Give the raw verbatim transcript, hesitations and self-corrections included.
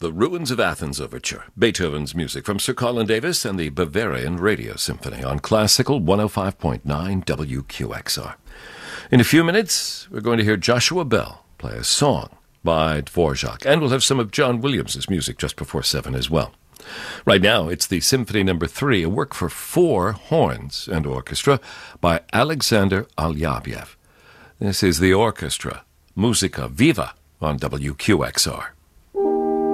The Ruins of Athens Overture, Beethoven's music from Sir Colin Davis and the Bavarian Radio Symphony on Classical one oh five point nine W Q X R. In a few minutes, we're going to hear Joshua Bell play a song by Dvorak, and we'll have some of John Williams' music just before seven as well. Right now, it's the Symphony Number Three, a work for four horns and orchestra by Alexander Alyabyev. This is the orchestra, Musica Viva, on W Q X R.